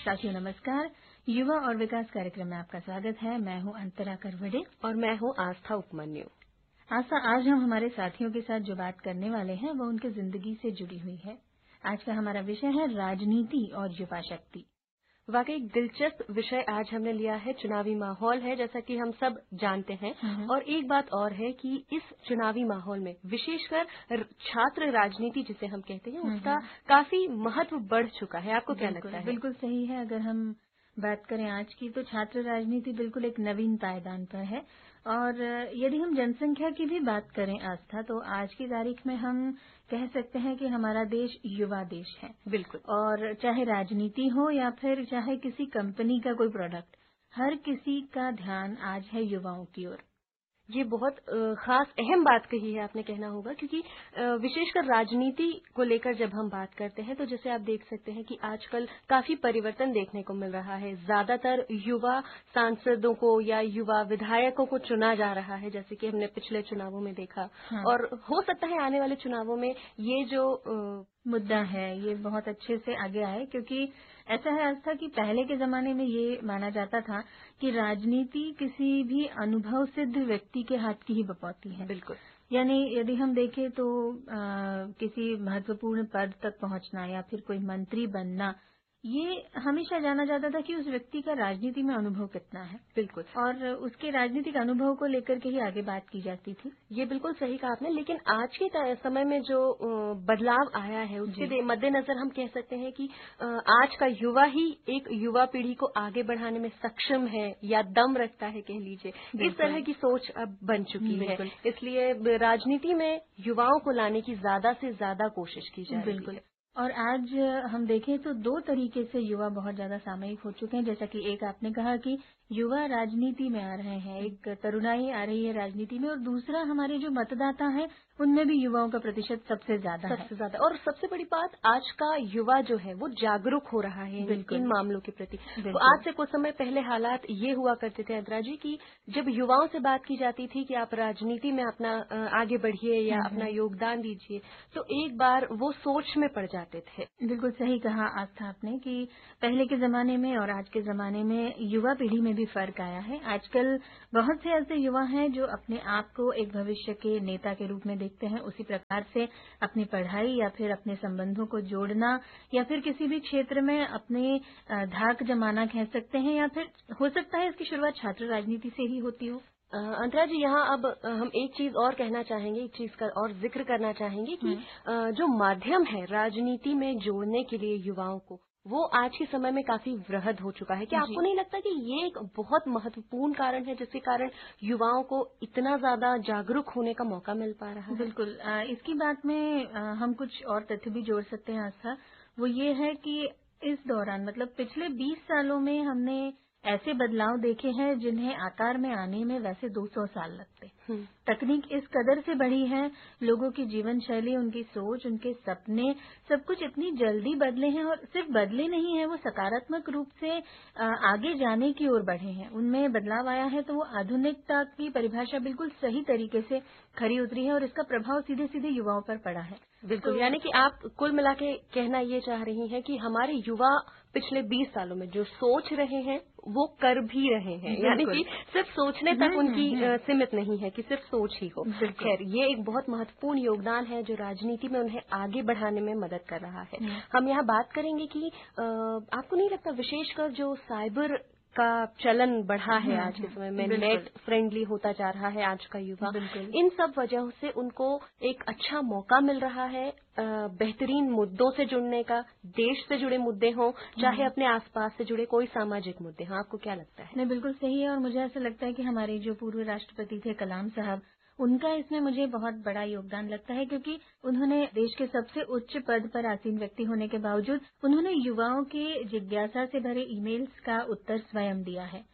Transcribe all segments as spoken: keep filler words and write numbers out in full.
साथियों नमस्कार। युवा और विकास कार्यक्रम में आपका स्वागत है। मैं हूं अंतरा करवड़े और मैं हूं आस्था उपमन्यु। आस्था, आज हम हमारे साथियों के साथ जो बात करने वाले हैं वो उनकी जिंदगी से जुड़ी हुई है। आज का हमारा विषय है राजनीति और युवा शक्ति। वाकई एक दिलचस्प विषय आज हमने लिया है। चुनावी माहौल है, जैसा कि हम सब जानते हैं। और एक बात और है कि इस चुनावी माहौल में विशेषकर छात्र राजनीति जिसे हम कहते हैं उसका काफी महत्व बढ़ चुका है। आपको क्या लगता है? बिल्कुल सही है। अगर हम बात करें आज की, तो छात्र राजनीति बिल्कुल एक नवीन पायदान पर है। और यदि हम जनसंख्या की भी बात करें आस्था, तो आज की तारीख में हम कह सकते हैं कि हमारा देश युवा देश है। बिल्कुल। और चाहे राजनीति हो या फिर चाहे किसी कंपनी का कोई प्रोडक्ट, हर किसी का ध्यान आज है युवाओं की ओर। ये बहुत खास अहम बात कही है आपने, कहना होगा, क्योंकि विशेषकर राजनीति को लेकर जब हम बात करते हैं तो जैसे आप देख सकते हैं कि आजकल काफी परिवर्तन देखने को मिल रहा है। ज्यादातर युवा सांसदों को या युवा विधायकों को चुना जा रहा है, जैसे कि हमने पिछले चुनावों में देखा। हाँ। और हो सकता है आने वाले चुनावों में ये जो आ, मुद्दा है ये बहुत अच्छे से आगे आए, क्योंकि ऐसा है आस्था कि पहले के जमाने में ये माना जाता था कि राजनीति किसी भी अनुभव सिद्ध व्यक्ति के हाथ की ही बपौती है। बिल्कुल। यानी यदि हम देखें तो आ, किसी महत्वपूर्ण पद तक पहुंचना या फिर कोई मंत्री बनना, ये हमेशा जाना जाता था कि उस व्यक्ति का राजनीति में अनुभव कितना है। बिल्कुल। और उसके राजनीतिक अनुभव को लेकर के ही आगे बात की जाती थी। ये बिल्कुल सही कहा आपने। लेकिन आज के समय में जो बदलाव आया है उसके मद्देनजर हम कह सकते हैं कि आज का युवा ही एक युवा पीढ़ी को आगे बढ़ाने में सक्षम है या दम रखता है, कह लीजिए। इस तरह की सोच अब बन चुकी है। इसलिए राजनीति में युवाओं को लाने की ज्यादा से ज्यादा कोशिश की जा रही है। और आज हम देखें तो दो तरीके से युवा बहुत ज्यादा सामयिक हो चुके हैं। जैसा कि एक आपने कहा कि युवा राजनीति में आ रहे हैं, एक तरुणाई आ रही है राजनीति में, और दूसरा हमारे जो मतदाता हैं उनमें भी युवाओं का प्रतिशत सबसे ज्यादा है। सबसे ज्यादा। और सबसे बड़ी बात, आज का युवा जो है वो जागरूक हो रहा है इन मामलों के प्रति। तो आज से कुछ समय पहले हालात ये हुआ करते थे अंतरा जी कि जब युवाओं से बात की जाती थी कि आप राजनीति में अपना आगे बढ़िए या अपना योगदान दीजिए, तो एक बार वो सोच में पड़ जाते थे। बिल्कुल सही कहा आस्था आपने कि पहले के जमाने में और आज के जमाने में युवा पीढ़ी में भी फर्क आया है। आजकल बहुत से ऐसे युवा हैं जो अपने आप को एक भविष्य के नेता के रूप में देखते हैं। उसी प्रकार से अपनी पढ़ाई या फिर अपने संबंधों को जोड़ना या फिर किसी भी क्षेत्र में अपने धाक जमाना कह सकते हैं, या फिर हो सकता है इसकी शुरुआत छात्र राजनीति से ही होती हो। अंतरा जी, यहाँ अब हम एक चीज और कहना चाहेंगे, एक चीज का और जिक्र करना चाहेंगे कि जो माध्यम है राजनीति में जोड़ने के लिए युवाओं को, वो आज के समय में काफी वृहद हो चुका है। क्या आपको नहीं लगता कि ये एक बहुत महत्वपूर्ण कारण है जिसके कारण युवाओं को इतना ज्यादा जागरूक होने का मौका मिल पा रहा है? बिल्कुल। इसकी बात में हम कुछ और तथ्य भी जोड़ सकते हैं आस्था। वो ये है कि इस दौरान, मतलब पिछले बीस सालों में, हमने ऐसे बदलाव देखे हैं जिन्हें आकार में आने में वैसे दो सौ साल लगते। तकनीक इस कदर से बढ़ी है, लोगों की जीवन शैली, उनकी सोच, उनके सपने, सब कुछ इतनी जल्दी बदले हैं। और सिर्फ बदले नहीं है, वो सकारात्मक रूप से आगे जाने की ओर बढ़े हैं। उनमें बदलाव आया है तो वो आधुनिकता की परिभाषा बिल्कुल सही तरीके से खरी उतरी है और इसका प्रभाव सीधे सीधे युवाओं पर पड़ा है। बिल्कुल। तो यानी कि आप कुल मिला के कहना ये चाह रही हैं कि हमारे युवा पिछले बीस सालों में जो सोच रहे हैं वो कर भी रहे हैं, यानी कि सिर्फ सोचने तक उनकी सीमित नहीं है कि सिर्फ सोच ही हो। खैर, ये एक बहुत महत्वपूर्ण योगदान है जो राजनीति में उन्हें आगे बढ़ाने में मदद कर रहा है। हम यहाँ बात करेंगे कि आ, आपको नहीं लगता विशेषकर जो साइबर का चलन बढ़ा है आज के समय में, नेट फ्रेंडली होता जा रहा है आज का युवा, इन सब वजहों से उनको एक अच्छा मौका मिल रहा है बेहतरीन मुद्दों से जुड़ने का। देश से जुड़े मुद्दे हों, चाहे अपने आसपास से जुड़े कोई सामाजिक मुद्दे हों। आपको क्या लगता है? नहीं, बिल्कुल सही है। और मुझे ऐसा लगता है कि हमारे जो पूर्व राष्ट्रपति थे कलाम साहब, उनका इसमें मुझे बहुत बड़ा योगदान लगता है, क्योंकि उन्होंने देश के सबसे उच्च पद पर आसीन व्यक्ति होने के बावजूद उन्होंने युवाओं की जिज्ञासा से भरे ईमेल्स का उत्तर स्वयं दिया है।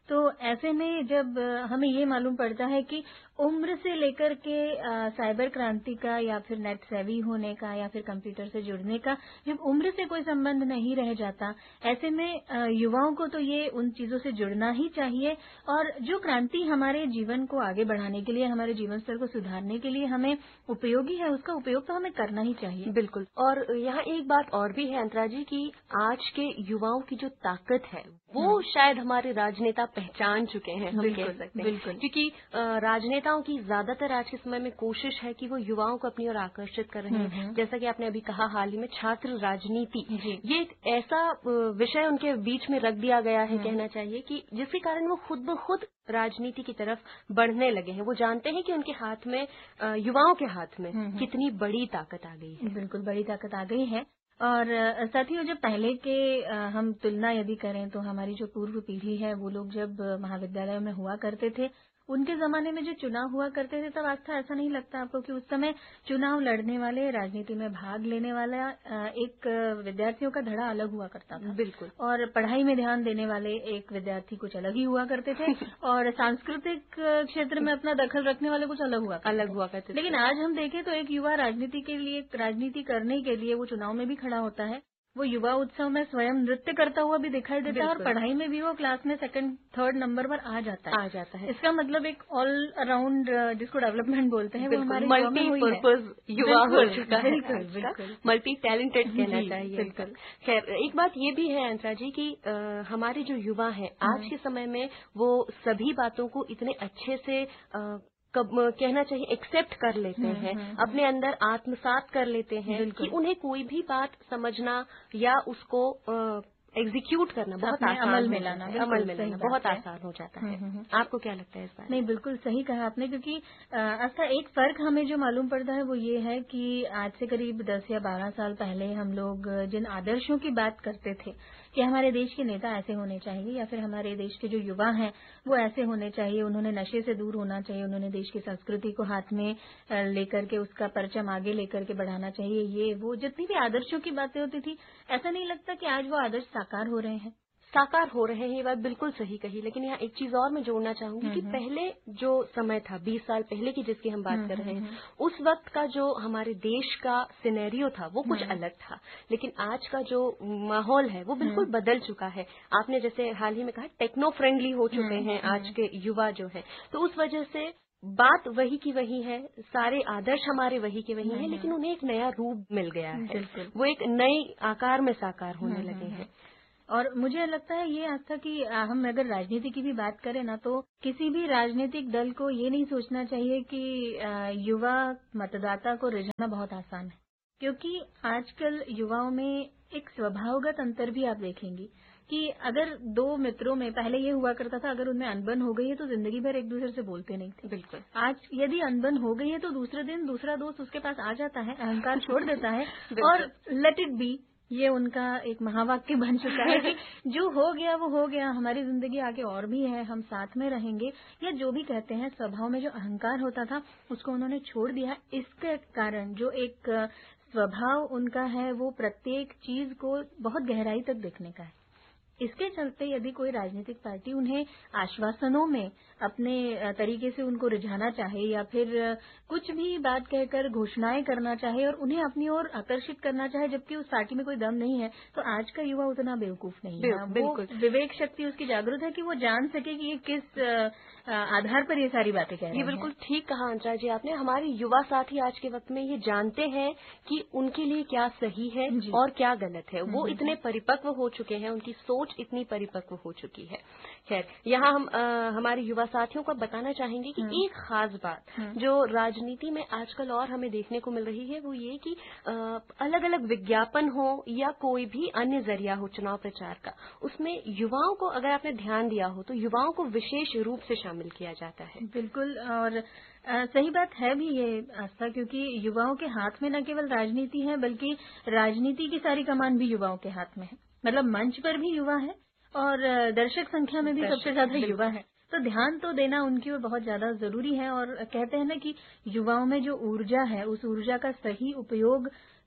तो ऐसे में जब हमें ये मालूम पड़ता है कि उम्र से लेकर के साइबर क्रांति का या फिर नेट सेवी होने का या फिर कंप्यूटर से जुड़ने का जब उम्र से कोई संबंध नहीं रह जाता, ऐसे में आ, युवाओं को तो ये उन चीजों से जुड़ना ही चाहिए। और जो क्रांति हमारे जीवन को आगे बढ़ाने के लिए, हमारे जीवन स्तर को सुधारने के लिए हमें उपयोगी है, उसका उपयोग तो हमें करना ही चाहिए। बिल्कुल। और यहाँ एक बात और भी है अंतरा जी की आज के युवाओं की जो ताकत है वो शायद हमारे राजनेता पहचान चुके हैं, हम कह सकते हैं। बिल्कुल। क्योंकि राजनेताओं की ज्यादातर आज के समय में कोशिश है कि वो युवाओं को अपनी ओर आकर्षित कर रहे हैं। जैसा कि आपने अभी कहा, हाल ही में छात्र राजनीति, ये एक ऐसा विषय उनके बीच में रख दिया गया है, कहना चाहिए कि जिसके कारण वो खुद ब खुद राजनीति की तरफ बढ़ने लगे हैं। वो जानते हैं कि उनके हाथ में, युवाओं के हाथ में कितनी बड़ी ताकत आ गई है। बिल्कुल, बड़ी ताकत आ गई है। और साथियों, जब पहले के हम तुलना यदि करें तो हमारी जो पूर्व पीढ़ी है वो लोग जब महाविद्यालय में हुआ करते थे, उनके जमाने में जो चुनाव हुआ करते थे तब आज था ऐसा नहीं लगता आपको कि उस समय चुनाव लड़ने वाले, राजनीति में भाग लेने वाला एक विद्यार्थियों का धड़ा अलग हुआ करता था। बिल्कुल। और पढ़ाई में ध्यान देने वाले एक विद्यार्थी कुछ अलग ही हुआ करते थे और सांस्कृतिक क्षेत्र में अपना दखल रखने वाले कुछ अलग हुआ करते अलग हुआ करते थे। लेकिन आज हम देखें तो एक युवा राजनीति के लिए, राजनीति करने के लिए वो चुनाव में भी खड़ा होता है। वो युवा उत्सव में स्वयं नृत्य करता हुआ भी दिखाई देता है और पढ़ाई में भी वो क्लास में सेकंड थर्ड नंबर पर आ जाता है आ जाता है इसका मतलब एक ऑल अराउंड जिसको डेवलपमेंट बोलते हैं, वो हमारे मल्टी पर्पज युवा हो चुका है, बिल्कुल मल्टी टैलेंटेड कहना चाहिए। खैर, एक बात ये भी है अंतरा जी की हमारे जो युवा है आज के समय में वो सभी बातों को इतने अच्छे से आ, कब कहना चाहिए एक्सेप्ट कर लेते हैं, अपने अंदर आत्मसात कर लेते हैं कि उन्हें कोई भी बात समझना या उसको एग्जीक्यूट करना बहुत आसान, अमल में लाना अमल में लाना बहुत आसान हो जाता है। आपको क्या लगता है इस बारे में? नहीं, बिल्कुल सही कहा आपने, क्योंकि अच्छा एक फर्क हमें जो मालूम पड़ता है वो ये है कि आज से करीब दस या बारह साल पहले हम लोग जिन आदर्शों की बात करते थे कि हमारे देश के नेता ऐसे होने चाहिए या फिर हमारे देश के जो युवा हैं वो ऐसे होने चाहिए, उन्होंने नशे से दूर होना चाहिए, उन्होंने देश की संस्कृति को हाथ में लेकर के उसका परचम आगे लेकर के बढ़ाना चाहिए, ये वो जितनी भी आदर्शों की बातें होती थी, ऐसा नहीं लगता कि आज वो आदर्श साकार हो रहे हैं। साकार हो रहे हैं, ये बात बिल्कुल सही कही। लेकिन यहाँ एक चीज और मैं जोड़ना चाहूंगी कि पहले जो समय था, बीस साल पहले की जिसकी हम बात कर रहे हैं, उस वक्त का जो हमारे देश का सिनेरियो था वो कुछ अलग था। लेकिन आज का जो माहौल है वो बिल्कुल बदल चुका है। आपने जैसे हाल ही में कहा टेक्नो फ्रेंडली हो चुके हैं आज के युवा जो है, तो उस वजह से बात वही की वही है, सारे आदर्श हमारे वही के वही हैं, लेकिन उन्हें एक नया रूप मिल गया है, वो एक नए आकार में साकार होने लगे हैं। और मुझे लगता है ये आस्था कि हम अगर राजनीति की भी बात करें ना, तो किसी भी राजनीतिक दल को ये नहीं सोचना चाहिए कि युवा मतदाता को रिझाना बहुत आसान है, क्योंकि आजकल युवाओं में एक स्वभावगत अंतर भी आप देखेंगी कि अगर दो मित्रों में पहले ये हुआ करता था, अगर उनमें अनबन हो गई है तो जिंदगी भर एक दूसरे से बोलते नहीं थे। बिल्कुल। आज यदि अनबन हो गई है तो दूसरे दिन दूसरा दोस्त उसके पास आ जाता है, अहंकार छोड़ देता है और लेट इट बी, ये उनका एक महावाक्य बन चुका है कि जो हो गया वो हो गया, हमारी जिंदगी आगे और भी है, हम साथ में रहेंगे, या जो भी कहते हैं, स्वभाव में जो अहंकार होता था उसको उन्होंने छोड़ दिया। इसके कारण जो एक स्वभाव उनका है वो प्रत्येक चीज को बहुत गहराई तक देखने का है। इसके चलते यदि कोई राजनीतिक पार्टी उन्हें आश्वासनों में अपने तरीके से उनको रिझाना चाहे या फिर कुछ भी बात कहकर घोषणाएं करना चाहे और उन्हें अपनी ओर आकर्षित करना चाहे, जबकि उस पार्टी में कोई दम नहीं है, तो आज का युवा उतना बेवकूफ नहीं है। वो विवेक शक्ति उसकी जागरूक है कि वो जान सके कि ये किस आधार पर ये सारी बातें कह रहे हैं। ये बिल्कुल ठीक कहा अंतरा जी आपने। हमारे युवा साथी आज के वक्त में ये जानते हैं कि उनके लिए क्या सही है और क्या गलत है। वो इतने परिपक्व हो चुके हैं, उनकी सोच इतनी परिपक्व हो चुकी है। खैर, यहाँ हम आ, हमारे युवा साथियों को बताना चाहेंगे कि एक खास बात जो राजनीति में आजकल और हमें देखने को मिल रही है वो ये कि अलग अलग विज्ञापन हो या कोई भी अन्य जरिया हो चुनाव प्रचार का, उसमें युवाओं को, अगर आपने ध्यान दिया हो तो युवाओं को विशेष रूप से शामिल किया जाता है। बिल्कुल, और आ, सही बात है भी ये आस्था, क्योंकि युवाओं के हाथ में न केवल राजनीति है बल्कि राजनीति की सारी कमान भी युवाओं के हाथ में है। मतलब मंच पर भी युवा है और दर्शक संख्या में भी सबसे ज्यादा युवा है, तो ध्यान तो देना उनकी ओर बहुत ज्यादा जरूरी है। और कहते हैं ना कि युवाओं में जो ऊर्जा है उस ऊर्जा का सही उपयोग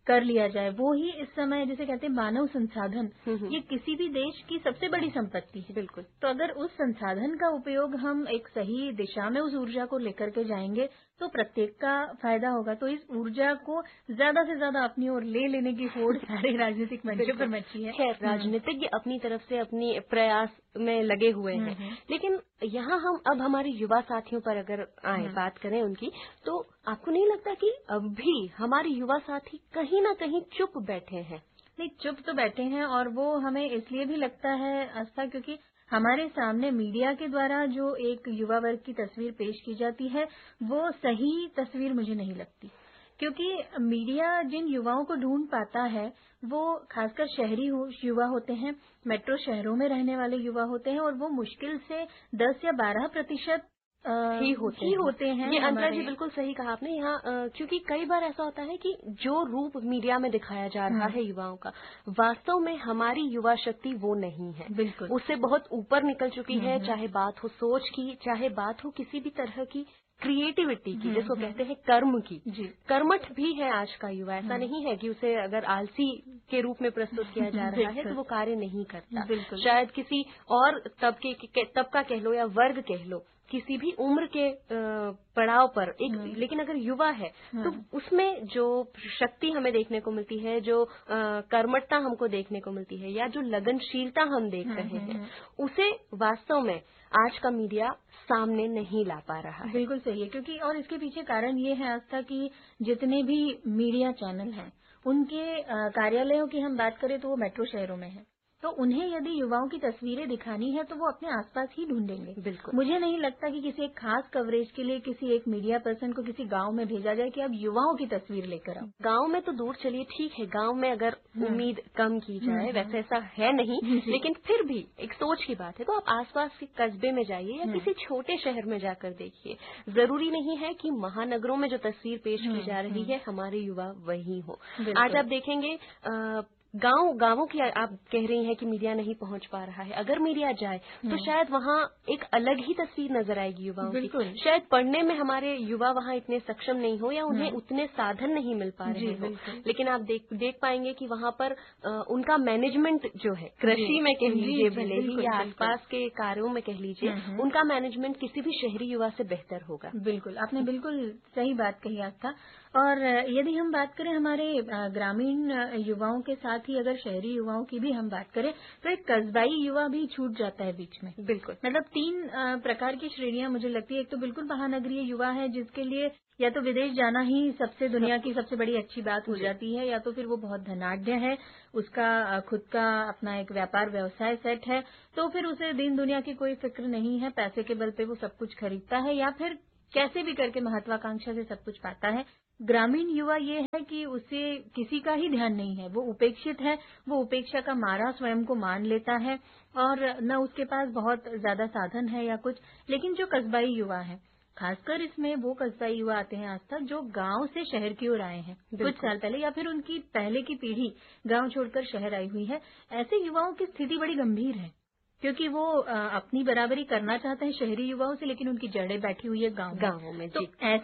कर लिया जाए, वो ही इस समय जिसे कहते हैं मानव संसाधन, ये किसी भी देश की सबसे बड़ी संपत्ति है। बिल्कुल। तो अगर उस संसाधन का उपयोग हम एक सही दिशा में उस ऊर्जा को लेकर के जाएंगे तो प्रत्येक का फायदा होगा। तो इस ऊर्जा को ज्यादा से ज्यादा अपनी ओर ले लेने की होड़ सारे राजनीतिक मंचों पर मची है। खैर, राजनीतिज्ञ अपनी तरफ से अपनी प्रयास में लगे हुए हैं, लेकिन यहाँ हम अब हमारे युवा साथियों पर अगर आए बात करें उनकी, तो आपको नहीं लगता कि अब भी हमारे युवा साथी कहीं ना कहीं चुप बैठे हैं? नहीं, चुप तो बैठे हैं, और वो हमें इसलिए भी लगता है आस्था क्योंकि हमारे सामने मीडिया के द्वारा जो एक युवा वर्ग की तस्वीर पेश की जाती है वो सही तस्वीर मुझे नहीं लगती। क्योंकि मीडिया जिन युवाओं को ढूंढ पाता है वो खासकर शहरी युवा होते हैं, मेट्रो शहरों में रहने वाले युवा होते हैं, और वो मुश्किल से दस या बारह प्रतिशत ही होते, ही होते हैं। ये अंतरा जी बिल्कुल सही कहा आपने। यहाँ क्योंकि कई बार ऐसा होता है कि जो रूप मीडिया में दिखाया जा रहा है युवाओं का, वास्तव में हमारी युवा शक्ति वो नहीं है। बिल्कुल, उससे बहुत ऊपर निकल चुकी है, चाहे बात हो सोच की, चाहे बात हो किसी भी तरह की क्रिएटिविटी की, जिसको कहते हैं कर्म की। जी, कर्मठ भी है आज का युवा। ऐसा नहीं है कि उसे अगर आलसी के रूप में प्रस्तुत किया जा रहा है तो वो कार्य नहीं करता। शायद किसी और तबके तबका कह लो या वर्ग कह लो, किसी भी उम्र के पड़ाव पर एक, लेकिन अगर युवा है तो उसमें जो शक्ति हमें देखने को मिलती है, जो कर्मठता हमको देखने को मिलती है, या जो लगनशीलता हम देख रहे हैं, उसे वास्तव में आज का मीडिया सामने नहीं ला पा रहा है। बिल्कुल सही है, क्योंकि और इसके पीछे कारण ये है आस्था कि जितने भी मीडिया चैनल हैं उनके कार्यालयों की हम बात करें तो वो मेट्रो शहरों में है, तो उन्हें यदि युवाओं की तस्वीरें दिखानी है तो वो अपने आसपास ही ढूंढेंगे। बिल्कुल, मुझे नहीं लगता कि किसी एक खास कवरेज के लिए किसी एक मीडिया पर्सन को किसी गांव में भेजा जाए कि अब युवाओं की तस्वीर लेकर आओ। गांव में तो दूर चलिए, ठीक है, गांव में अगर उम्मीद कम की जाए, वैसे ऐसा है नहीं, लेकिन फिर भी एक सोच की बात है, तो आप आसपास के कस्बे में जाइए या किसी छोटे शहर में जाकर देखिए। जरूरी नहीं है कि महानगरों में जो तस्वीर पेश की जा रही है हमारे युवा वही हो। आज आप देखेंगे आ, गांव गांवों की आप कह रही हैं कि मीडिया नहीं पहुंच पा रहा है, अगर मीडिया जाए तो शायद वहां एक अलग ही तस्वीर नजर आएगी युवाओं की। शायद पढ़ने में हमारे युवा वहां इतने सक्षम नहीं हो या उन्हें उतने साधन नहीं मिल पा रहे हो, लेकिन आप देख देख पाएंगे कि वहां पर आ, उनका मैनेजमेंट जो है, कृषि में कह लीजिए भले ही या आसपास के कार्यों में कह लीजिए, उनका मैनेजमेंट किसी भी शहरी युवा से बेहतर होगा। बिल्कुल, आपने बिल्कुल सही बात कही आस्था। और यदि हम बात करें हमारे ग्रामीण युवाओं के साथ ही अगर शहरी युवाओं की भी हम बात करें तो एक कस्बाई युवा भी छूट जाता है बीच में। बिल्कुल, मतलब तीन प्रकार की श्रेणियां मुझे लगती है। एक तो बिल्कुल महानगरीय युवा है जिसके लिए या तो विदेश जाना ही सबसे दुनिया की सबसे बड़ी अच्छी बात हो जाती है, या तो फिर वो बहुत धनाढ्य है, उसका खुद का अपना एक व्यापार व्यवसाय सेट है, तो फिर उसे दीन दुनिया की कोई फिक्र नहीं है, पैसे के बल पे वो सब कुछ खरीदता है या फिर कैसे भी करके महत्वाकांक्षा से सब कुछ पाता है। ग्रामीण युवा ये है कि उसे किसी का ही ध्यान नहीं है, वो उपेक्षित है, वो उपेक्षा का मारा स्वयं को मान लेता है, और न उसके पास बहुत ज्यादा साधन है या कुछ। लेकिन जो कस्बाई युवा है, खासकर इसमें वो कस्बाई युवा आते हैं आज तक जो गांव से शहर की ओर आए हैं कुछ साल पहले, या फिर उनकी पहले की पीढ़ी गांव छोड़कर शहर आई हुई है। ऐसे युवाओं की स्थिति बड़ी गंभीर है क्योंकि वो आ, अपनी बराबरी करना चाहते हैं शहरी युवाओं से, लेकिन उनकी जड़ें बैठी हुई है गांव गांवों में। तो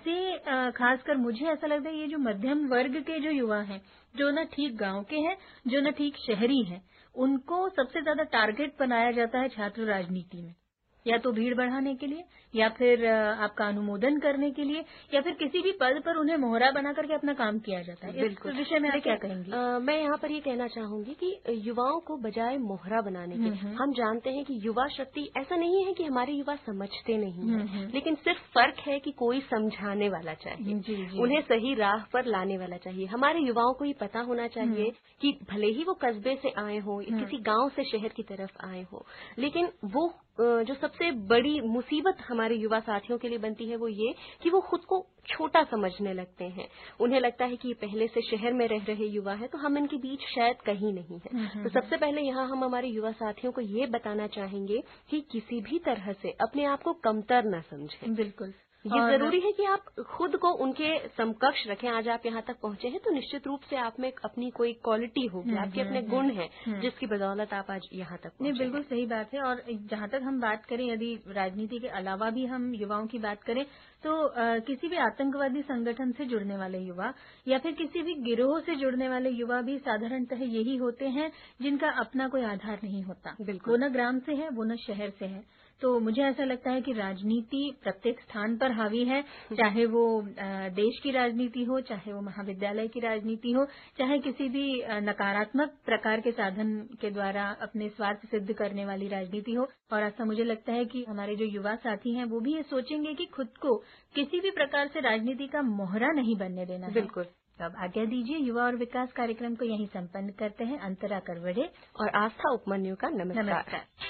ऐसे खासकर मुझे ऐसा लगता है ये जो मध्यम वर्ग के जो युवा हैं, जो न ठीक गांव के हैं, जो न ठीक शहरी हैं, उनको सबसे ज्यादा टारगेट बनाया जाता है छात्र राजनीति में, या तो भीड़ बढ़ाने के लिए, या फिर आपका अनुमोदन करने के लिए, या फिर किसी भी पद पर उन्हें मोहरा बना करके अपना काम किया जाता है। इस विषय में आप क्या कहेंगी? आ, मैं यहाँ पर ये कहना चाहूंगी कि युवाओं को बजाय मोहरा बनाने के, हम जानते हैं कि युवा शक्ति, ऐसा नहीं है कि हमारे युवा समझते नहीं है, लेकिन सिर्फ फर्क है कि कोई समझाने वाला चाहिए, जी, जी। उन्हें सही राह पर लाने वाला चाहिए। हमारे युवाओं को ये पता होना चाहिए कि भले ही वो कस्बे से आए हो, किसी गाँव से शहर की तरफ आए हो, लेकिन वो जो सबसे बड़ी मुसीबत हमारे युवा साथियों के लिए बनती है वो ये कि वो खुद को छोटा समझने लगते हैं। उन्हें लगता है कि ये पहले से शहर में रह रहे युवा है तो हम इनके बीच शायद कहीं नहीं है। तो सबसे पहले यहाँ हम हमारे युवा साथियों को ये बताना चाहेंगे कि किसी भी तरह से अपने आप को कमतर न समझें। बिल्कुल, ये जरूरी है कि आप खुद को उनके समकक्ष रखें। आज आप यहाँ तक पहुंचे हैं तो निश्चित रूप से आप में अपनी कोई क्वालिटी होगी, आपके अपने गुण हैं जिसकी बदौलत आप आज यहाँ तक पहुंचे। नहीं, बिल्कुल सही बात है। और जहाँ तक हम बात करें, यदि राजनीति के अलावा भी हम युवाओं की बात करें तो आ, किसी भी आतंकवादी संगठन से जुड़ने वाले युवा या फिर किसी भी गिरोह से जुड़ने वाले युवा भी साधारणतः यही होते हैं जिनका अपना कोई आधार नहीं होता। वो न ग्राम से है, वो न शहर से है। तो मुझे ऐसा लगता है कि राजनीति प्रत्येक स्थान पर हावी है, चाहे वो देश की राजनीति हो, चाहे वो महाविद्यालय की राजनीति हो, चाहे किसी भी नकारात्मक प्रकार के साधन के द्वारा अपने स्वार्थ सिद्ध करने वाली राजनीति हो। और ऐसा मुझे लगता है कि हमारे जो युवा साथी हैं वो भी ये सोचेंगे कि खुद को किसी भी प्रकार से राजनीति का मोहरा नहीं बनने देना है। बिल्कुल। अब आज्ञा दीजिए, युवा और विकास कार्यक्रम को यहीं संपन्न करते हैं। अंतरा करवड़े और आस्था उपमन्यु का नमस्कार, नमस्कार।